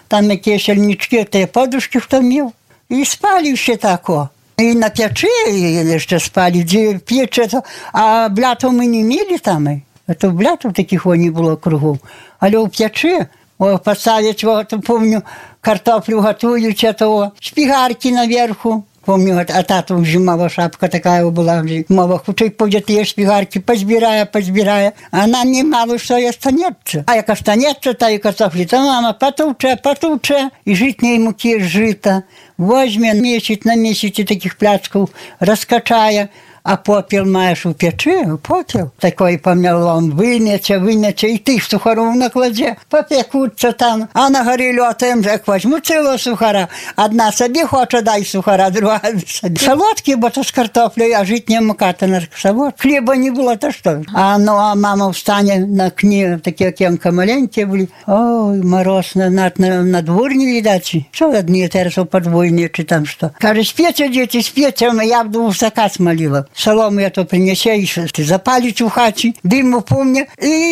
там якісь сельнички, те подушки втомив. І спали ще тако. І на печі ще спали, де печі, а блятов ми не мали там. То блятов таких не було кругом. Але у печі, поставить, помню, картоплю готують, шпигарки наверху. Помню, а тату зимова шапка такая была, мова, хочет пойдет ей шпигарки, позбирая. Она не мало что и останется. А як останется, та и картофли, то мама потуче, и житней муки жито. Возьме месяц на месяц таких пляцков, раскачая, а попел маєш у печі, попел. Такий помелом вим'яче, і тих сухарів накладе, попекуться там. А на горі льотаєм, як возьму цілого сухара. Одна собі хоче, дай сухара, друга собі. Солодкі, бо то з картоплею, а житня мука, то на солод. Хліба не було, то що? А мама встане на кні, такі окенка маленькі були. Ой, мороз на дворні, видать. Що одні зараз подвойні, чи там що. Каже, спєте, діти, спєте, я б у заказ молила. Солому я то принесе, і запалить у хаті, диму помня,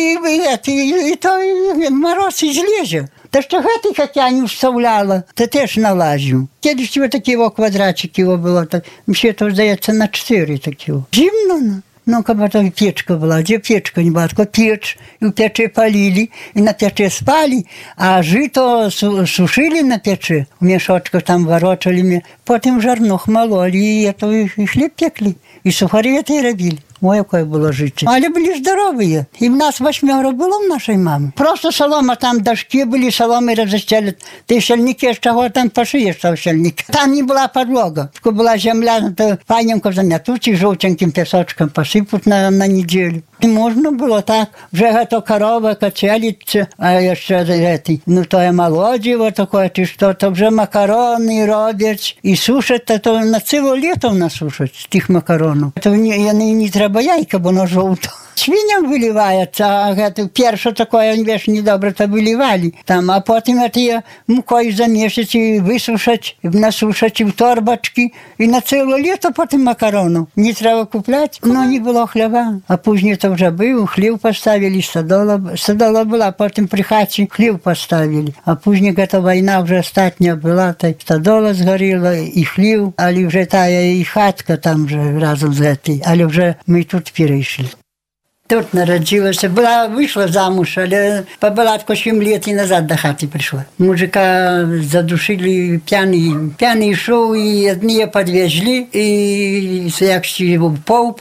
і то мороз і злізе. Та що гати, як я не вставляла, то теж налазю. Кедись такі квадратики було, ще то, здається, на 4 такі. Зимно, ну, как то печка была, где печка не была, только печь, и у печи полили, и на печи спали, а жито сушили на печи, в мешочках там ворочали, потом жарнух мололи, и хлеб пекли, и сухари это и робили. Ой, якое було життя. Але були здорові. І в нас 8 було в нашій мамі. Просто солома, там дошки були, соломи розчали. Ти шельники, з чого там пошиєш, того шельника. Там не була підлога. Тільки була земля, то файненько зам'ятуть і жовтеньким пісочком посипуть на неділю. І можна було так. Вже гато корова качелиться, а ще ну то є молодіво таке, чи що, то вже макарони роблять. І сушать, то на ціле літо насушать з тих макаронів. То не треба яйка, бо воно жовто. Свиням виливається, а перше таке, веш, недобре, то виливали. Там, а потім це мукою замішать і висушать, насушать в торбочки. І на ціле літо потім макарону. Не треба купляти, але не було хліба. А пізніше то вже був, хліб поставили, стодола була, потім при хаті хліб поставили. А пізніше ця війна вже остатня була, та стодола згоріла, і хліб, але вже та і хатка там вже разом з цією, але вже ми тут перейшли. Тут народилася, вийшла замуж, але побула тільки 7 років і назад до хати прийшла. Мужика задушили, п'яний йшов, і одні підвезли, і як впав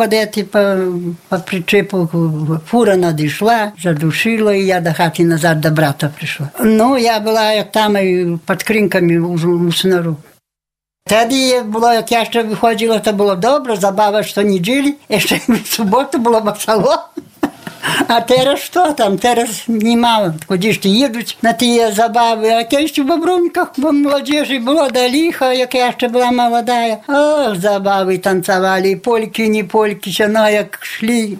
по причепу, фура надійшла, задушила, і я до хати назад до брата прийшла. Ну, я була як там під кринками у снору. Тоді було, як я ще виходила, то було добре, забава щонеділі, і ще в суботу було весело. А зараз що там? Зараз немає. Куди ж їдуть на ті забави. А якось в Бобруньках, бо молодежі було до ліха, як я ще була молода. О, забави танцювали, польки, не польки, ще як йшли.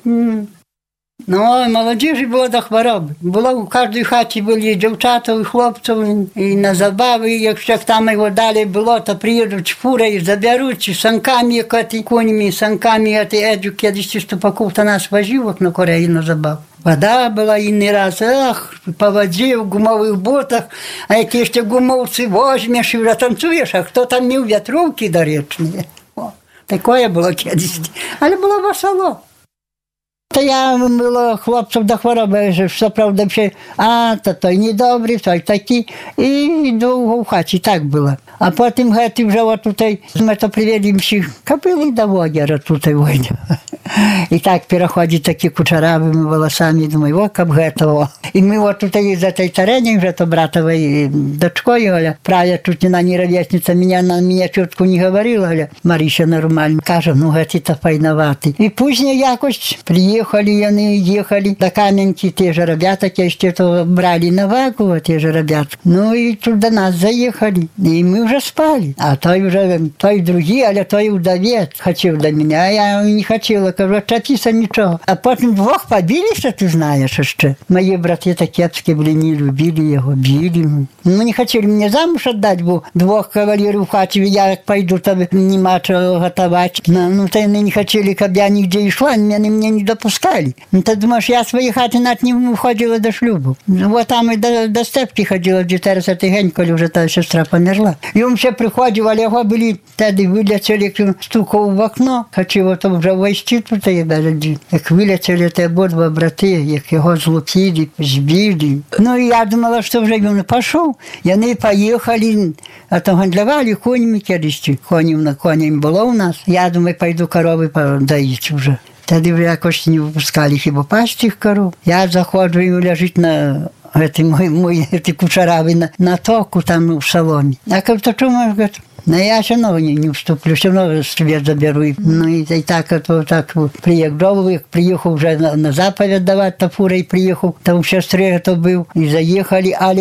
Ну, молодежі було до хвороби. Було у кожній хаті були дівчата і хлопці, і на забави, якщо там його далі було, то приїдуть фури і заберуть, і санками, конями, санками, Еджу кудись ступаків та нас возив на Кореї на забаву. Вода була і не раз, по воді, в гумових ботах, а які ще гумовці возьмеш і вже танцюєш, а хто там мів вятровки доречні. Таке було кудись, але було весело. Та я було хлопців до хвороби, що правда, то той недобрий, той такий. І довго в хаті так було. А потім вже отут, ми то привели всіх кобили до водяра тут водя. І так переходять такі кучеравими волосами, думаю, о, как гетого. І ми отут за той терені, вже то братовою дочкою, правя чуть не не ровесниця, мене чутку не говорила, Маріша нормально. Каже, ну гети-то файноватий. І пізніше якось приїхали вони, їхали до Кам'янки, ті ж ребята, які ще то брали на вагу, ті ж ребята. Ну і тут до нас заїхали, і ми вже спали. А той другий, але той вдовець хотів до мене, а я не хотіла, кажу, «Отчепися, нічого». А потім двох побилися, ти знаєш, ще. Мої брати такі були, не любили його, били. Ну, не хотіли мене замуж віддати, бо двох кавалерів в хаті, я як пойду, то нема чого готувати. Ну, то вони не хотіли, щоб я нігде йшла, вони мене не допускали. Ну, ти думаєш, я свої хати навіть не входила до шлюбу. Вот там і до степки ходила, де зараз гень, коли вже та сестра померла. І він ще приходив, але його були, тоді вилетіли, як він стукав в окно, хотів ото вже войти тут, як вилетіли ті обидва брати, як його злупили, збили. Ну, і я думала, що вже він пішов. І вони поїхали, а то гандлювали конями колись, коням було у нас. Я думаю, пойду корови доїть вже. Тоді вже якось не випускали хіба пасти їх коров. Я заходжу, і лежить на эти кучеравы на току там в салоне. А как то чому, говорит, ну я все равно не вступлю, все равно свет заберу. Ну и так приехал уже на заповедь давать, то фурой приехал, там в сестре то был, и заехали, але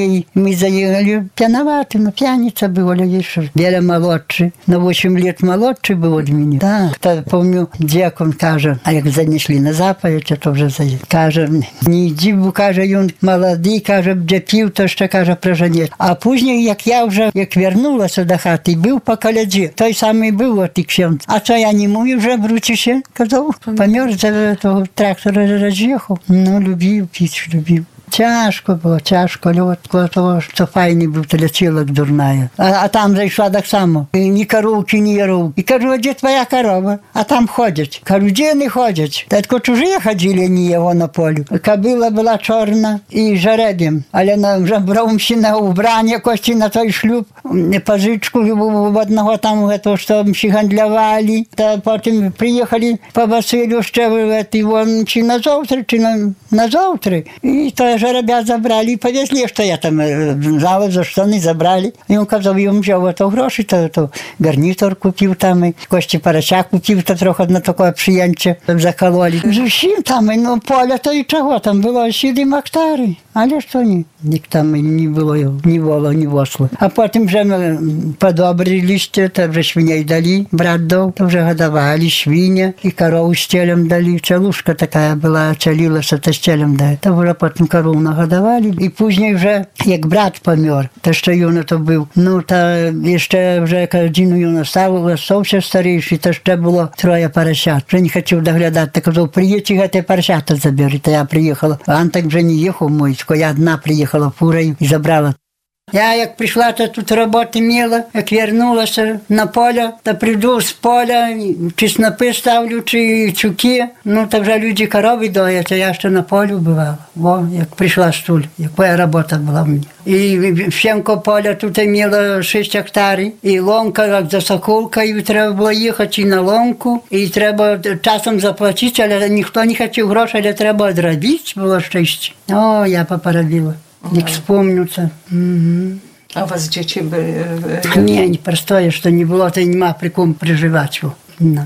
мы заехали пьяноваты, ну пьяница была, еще Беля молодший, на 8 лет молодший был от меня. Да, то помню, дьякон каже, а як занесли на заповедь, то вже заехали. Каже, не иди, каже, він молодий, каже, де пів, то ще, каже, проженець. А пізніше, як я вже, як вернулася до хати, був по коляді, той самий був от і ксьонц. А то я не мою вже бручище, казав, помер, за того трактора роз'їхав. Ну, любив, піч любив. Тяжко було, тяжко, але от того, що файний був, то лечилок дурная. А там зайшла так само, ні коровки, ні яров. І кажу, а де твоя корова? А там ходять. Кажу, де не ходять? Та тільки чужі ходили, не його на полю. Кобила була чорна і жеребім, але вже брав ще на убрання кості на той шлюб, позичку в одного там, що ще гандлювали. Та потім приїхали по Василю ще, чи на завтра, чи на завтра. І то жеребя забрали і повезли, що я там знала, за що не забрали. І він казав, їм взяв ото гроші, то гарнітор купив там, і кості парача купив, то трохи на таке приємче закололи. Зусім там, ну поля, то і чого, там було 7 гектарів. Але що ні, ніхто там не було, ні воло, ні восло. А потім вже ми подобрили, то вже свиней дали, брат дав, то вже годували свиня, і корову з телем дали. Челушка така була, челилася, то з телем дали. То вже потім корову нагодували. І пізніше вже, як брат помер, то що юно то був, ну, то ще вже один юно стався старіший, то ще було 3 поросят. Вже не хотів доглядати, то казав, приїдьте, ті поросята заберіть. То я приїхала. А він так вже не їхав мой. Я одна приїхала фурою і забрала. Я як прийшла, то тут роботи мала, як вернулася на поле, то прийду з поля, чи снопи ставлю, чи чуки. Ну, то вже люди корови доять, а я ще на полі бувала. О, як прийшла стуль, яка робота була в мене. І всенько поля тут мала 6 гектарів, і ломка, як за Соколкою, треба було їхати і на ломку, і треба часом заплатити, але ніхто не хотів грошей, але треба одробити, було щастя. О, я поробила. Jak wspomnę to. A u was dzieci były? Nie prostoje, że nie było, to nie ma przy kom przeżywać. No.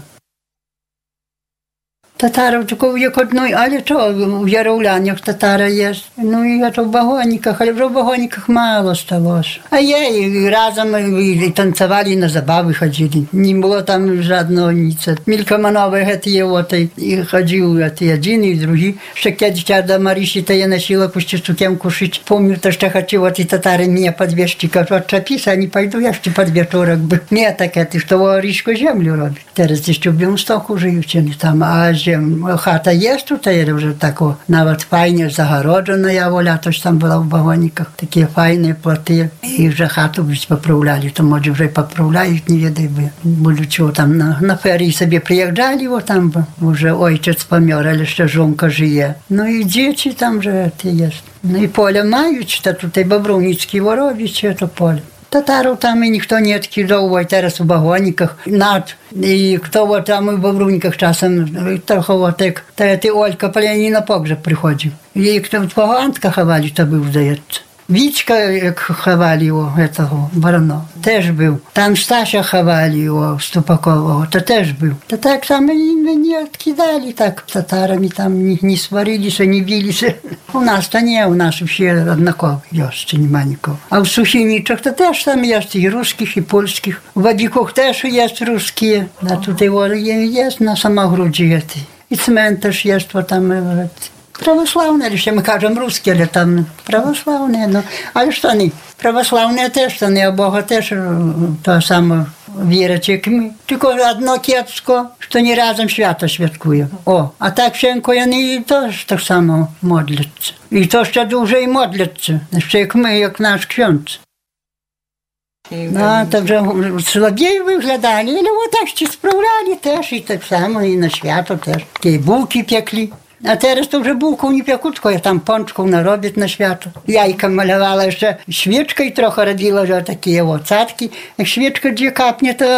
Татаров tylko jak одной, ale co, w Jarowlaniach tatara jest. No i to w Bagonikach, ale w Bagonikach mało stało. A jej razem i tancowali, na zabawy chodzili. Nie było tam żadnego nic. Milkomanowe i chodził jeden i drugi. Jeszcze kiedyś do Marysi to ja nosiła puścić cukierku szyć. Pomnю, to jeszcze chodziło, te tatary mnie podwieźli. Кажу, odczepisa, nie pójdą jeszcze pod wieczorek. Nie takie, to Ryśko ziemię robi. Teraz jeszcze w Białymstoku żyją tam, a хата є тут, вже тако, навіть файне загороджена, я воля, тож там була в Багоніках, такі файні плоти, і вже хату поправляли, то може вже поправляють, не відай, будучи там на ферії собі приїжджали, там вже отець помер, але ще жонка живе. Ну і діти там вже є. Ну і поле мають, та тут і Бобровницькі воробі, то поле. Татаров там і ніхто не відкидав, зараз у Багоніках, і хто там у Бобровниках часом трохи отак, та Олька Поляні на погреб приходив. Її хто в Багонках ховали, то був, здається. Вітька, як ховали його, этого, Барано, теж був. Там Стася ховали його, Ступакового, то теж був. То так само і не відкидали так татарами, там не сварилися, не билися. У нас-то не, у нас всі однакові, є, нема нікого. А в Сухиничах то теж там є і русських, і польських. В Бадюках теж є русські, а тут його є на Самогруді. І цментаж є, що там... Православне, ще ми кажемо русські, але там православне, ну, але ж то не. Православне теж, то не, а Бога теж то саме вірять, як ми. Тільки одно кецько, що не разом свято святкує. О, а так всенько вони теж так само модляться. І то ще дуже і модляться, ще як ми, як наш ксьондз. То вже слабіє виглядали, але отак ще справляли теж, і так само, і на свято теж. Такі булки пекли. А зараз то вже булку не пекуть, коли там пончиків нароблять на свято. Яйка малювала, ще свічкою трохи робила, вже такі цацки. Як свічка де капне, то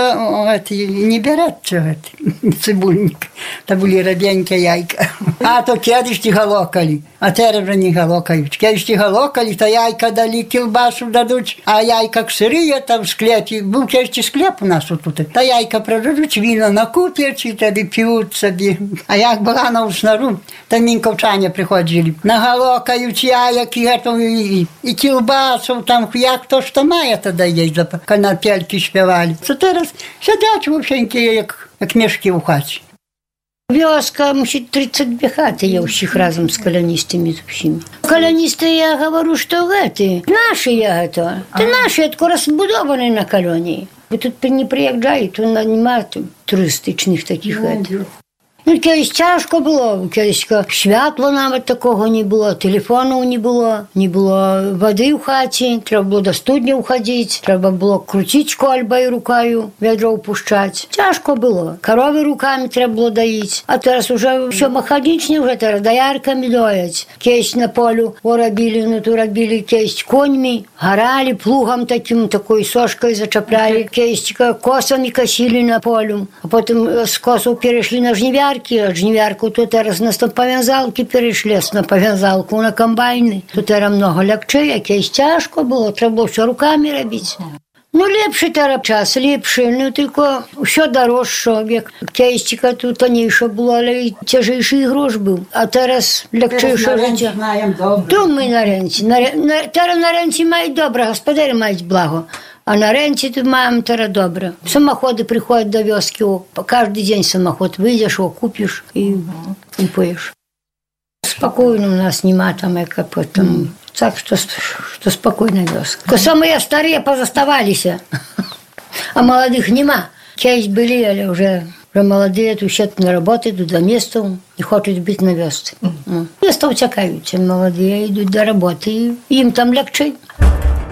не береться цибульник. То були рябенькі яйка. А то кедись ті галокали, а зараз вже не галокають. Кедись ті галокали, то яйка дали, кілбасу дадуть, а яйка ксиріє там в склепі. Був кедись склеп у нас отут. Та яйка продадуть, віно накупять і тоді п'ють собі. А як була на уснару, та мінковчані приходили. Нагалокають яйок і кілбасу, там як то що має тоді є, канапельки співали. Це зараз сидять вовсенькі, як мішки в хаті. Вёска, мусить 32 хаты я всіх разом з колоністами всіми. Колоністи, я говорю, що эти, наші я это. Та наші, это розбудовані на колонії. Бо тут не приїжджають, тут немає туристичних таких это. Ну, колись тяжко було, колись світла навіть такого не було, телефону не було води в хаті, треба було до студні входити, треба було крутити кольбою рукою, ведро впущати. Тяжко було. Корови руками треба було доїти. А зараз вже все механічне, вже зараз доярками доять. Колись на полю робили, колись коньми, горали, плугом такою сошкою зачепляли, колись косами косили на полю, а потім з косу перейшли на жнивярки. От жнивярку тут зараз на пов'язалки перейшли, на пов'язалку, на комбайни. Тут зараз много легче, якесь тяжко було, треба було все руками робити. Ну, ліпший зараз час, ліпший, ну, тільки все дорожче, як кейстика тут тонніше було, але і тяжейший грош був. А зараз легчіше життя. Тут ми на ренці. Зараз на ренці мають добре, господарі мають благо. А на ренці тут маємо зараз добре. Самоходи приходять до вёски, кожен день самоход вийдеш, купиш і поїш. Спокійно у нас нема там, як потім. Так, що спокійна вёска. Самые старые позаставалися, а молодых нема. Кейс були, але вже молоді, тут ще на роботи, йдуть до міста і хочуть бути на вёсці. Міста втікають, молоді йдуть до роботи, і їм там легче.